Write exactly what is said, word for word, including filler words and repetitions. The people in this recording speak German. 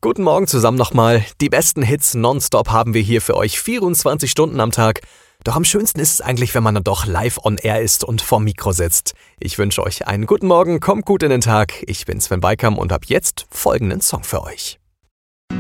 Guten Morgen zusammen nochmal. Die besten Hits nonstop haben wir hier für euch vierundzwanzig Stunden am Tag. Doch am schönsten ist es eigentlich, wenn man dann doch live on air ist und vorm Mikro sitzt. Ich wünsche euch einen guten Morgen, kommt gut in den Tag. Ich bin Sven Beikam und habe jetzt folgenden Song für euch.